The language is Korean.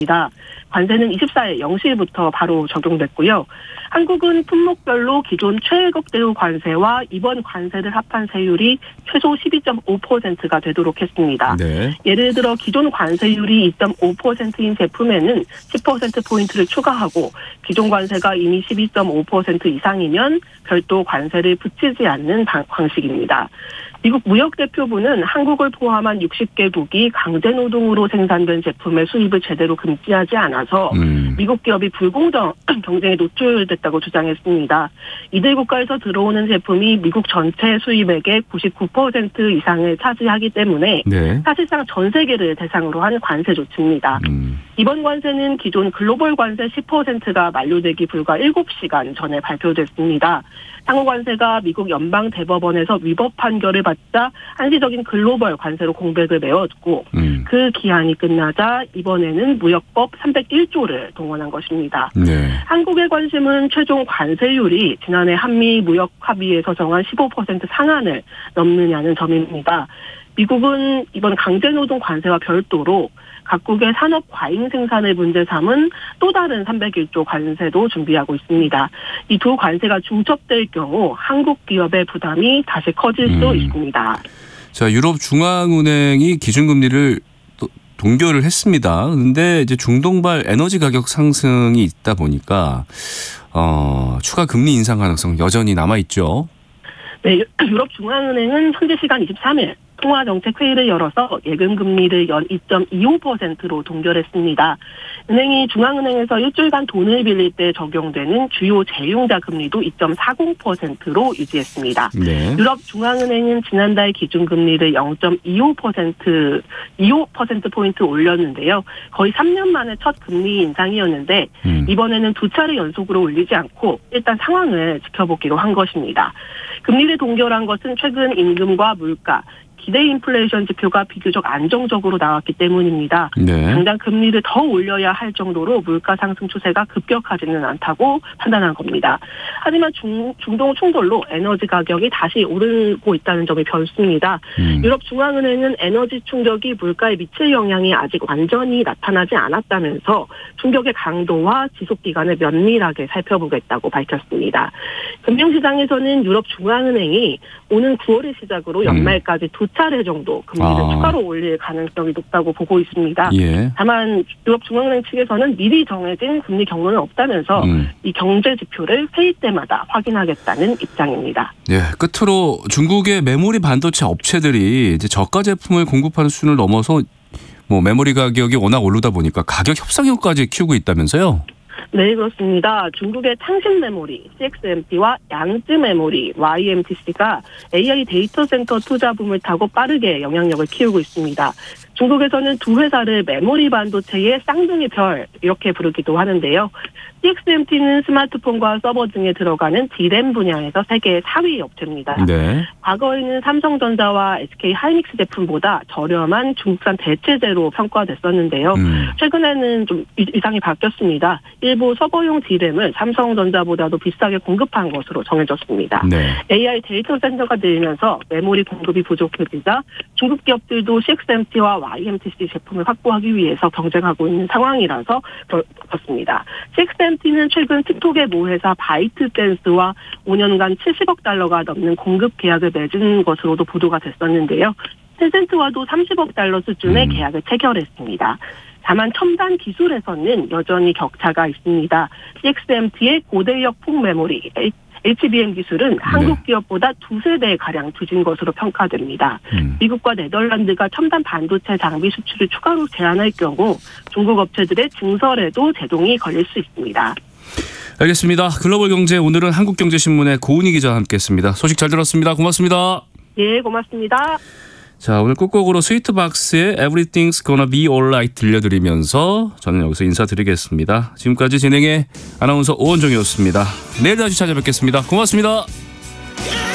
관세는 24일 0시부터 바로 적용됐고요. 한국은 품목별로 기존 최애국 대우 관세와 이번 관세를 합한 세율이 최소 12.5%가 되도록 했습니다. 네. 예를 들어 기존 관세율이 2.5%인 제품에는 10%포인트를 추가하고 기존 관세가 이미 12.5% 이상이면 별도 관세를 붙이지 않는 방식입니다. 미국 무역대표부는 한국을 포함한 60개국이 강제노동으로 생산된 제품의 수입을 제대로 금지하지 않아서 미국 기업이 불공정 경쟁에 노출됐다고 주장했습니다. 이들 국가에서 들어오는 제품이 미국 전체 수입액의 99% 이상을 차지하기 때문에 네. 사실상 전 세계를 대상으로 한 관세 조치입니다. 이번 관세는 기존 글로벌 관세 10%가 만료되기 불과 7시간 전에 발표됐습니다. 상호 관세가 미국 연방대법원에서 위법 판결을 받자 한시적인 글로벌 관세로 공백을 메웠고 그 기한이 끝나자 이번에는 무역법 301조를 동원한 것입니다. 네. 한국의 관심은 최종 관세율이 지난해 한미 무역 합의에서 정한 15% 상한을 넘느냐는 점입니다. 미국은 이번 강제노동 관세와 별도로 각국의 산업 과잉 생산을 문제 삼은 또 다른 301조 관세도 준비하고 있습니다. 이 두 관세가 중첩될 경우 한국 기업의 부담이 다시 커질 수 있습니다. 자, 유럽 중앙은행이 기준금리를 또 동결을 했습니다. 그런데 이제 중동발 에너지 가격 상승이 있다 보니까 추가 금리 인상 가능성 여전히 남아 있죠. 네, 유럽 중앙은행은 현재 시간 23일 통화정책회의를 열어서 예금금리를 연 2.25%로 동결했습니다. 은행이 중앙은행에서 일주일간 돈을 빌릴 때 적용되는 주요 재융자 금리도 2.40%로 유지했습니다. 네. 유럽 중앙은행은 지난달 기준금리를 0.25%포인트 올렸는데요. 거의 3년 만에 첫 금리 인상이었는데 이번에는 두 차례 연속으로 올리지 않고 일단 상황을 지켜보기로 한 것입니다. 금리를 동결한 것은 최근 임금과 물가, 기대 인플레이션 지표가 비교적 안정적으로 나왔기 때문입니다. 네. 당장 금리를 더 올려야 할 정도로 물가 상승 추세가 급격하지는 않다고 판단한 겁니다. 하지만 중동 충돌로 에너지 가격이 다시 오르고 있다는 점이 변수입니다. 유럽 중앙은행은 에너지 충격이 물가에 미칠 영향이 아직 완전히 나타나지 않았다면서 충격의 강도와 지속 기간을 면밀하게 살펴보겠다고 밝혔습니다. 금융시장에서는 유럽 중앙은행이 오는 9월을 시작으로 연말까지 두 차례 정도 금리를 추가로 올릴 가능성이 높다고 보고 있습니다. 예. 다만 유럽 중앙은행 측에서는 미리 정해진 금리 경로는 없다면서 이 경제 지표를 회의 때마다 확인하겠다는 입장입니다. 예, 끝으로 중국의 메모리 반도체 업체들이 이제 저가 제품을 공급하는 수준을 넘어서 메모리 가격이 워낙 오르다 보니까 가격 협상력까지 키우고 있다면서요? 네, 그렇습니다. 중국의 창신 메모리, CXMT와 양쯔 메모리, YMTC가 AI 데이터 센터 투자 붐을 타고 빠르게 영향력을 키우고 있습니다. 중국에서는 두 회사를 메모리 반도체의 쌍둥이 별 이렇게 부르기도 하는데요. CXMT는 스마트폰과 서버 등에 들어가는 D램 분야에서 세계 4위 업체입니다. 네. 과거에는 삼성전자와 SK 하이닉스 제품보다 저렴한 중국산 대체재로 평가됐었는데요. 최근에는 좀 위상이 바뀌었습니다. 일부 서버용 D램을 삼성전자보다도 비싸게 공급한 것으로 정해졌습니다. 네. AI 데이터 센터가 늘면서 메모리 공급이 부족해지자 중국 기업들도 CXMT와 YMTC 제품을 확보하기 위해서 경쟁하고 있는 상황이라서 그렇습니다. CXMT는 최근 틱톡의 모회사 바이트댄스와 5년간 70억 달러가 넘는 공급 계약을 맺은 것으로도 보도가 됐었는데요. 텐센트와도 30억 달러 수준의 계약을 체결했습니다. 다만 첨단 기술에서는 여전히 격차가 있습니다. CXMT의 고대역 폭 메모리 HBM 기술은 한국 기업보다 두세 배가량 뒤진 것으로 평가됩니다. 미국과 네덜란드가 첨단 반도체 장비 수출을 추가로 제한할 경우 중국 업체들의 증설에도 제동이 걸릴 수 있습니다. 알겠습니다. 글로벌 경제 오늘은 한국경제신문의 고은희 기자와 함께했습니다. 소식 잘 들었습니다. 고맙습니다. 예, 고맙습니다. 자, 오늘 끝곡으로 스위트박스의 Everything's Gonna Be Alright 들려드리면서 저는 여기서 인사드리겠습니다. 지금까지 진행의 아나운서 오원정이었습니다. 내일 다시 찾아뵙겠습니다. 고맙습니다.